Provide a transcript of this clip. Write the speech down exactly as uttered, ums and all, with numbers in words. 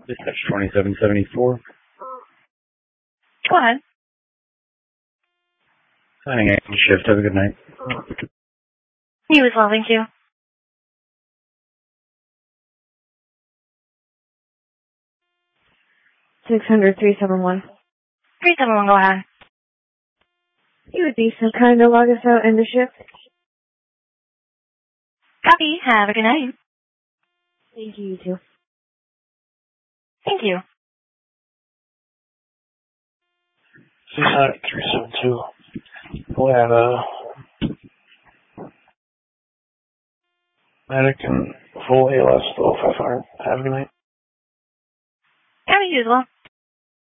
Dispatch twenty-seven seventy-four. Go ahead. Signing out shift. Have a good night. You as well, thank you. six hundred, three seven one. three seven one, go ahead. You would be so kind to log us out into shift. Copy. Have a good night. Thank you, you too. Thank you. Seaside three seven two. We'll have a medic and full A L S, still five hundred. Have a good night. Copy, you as well.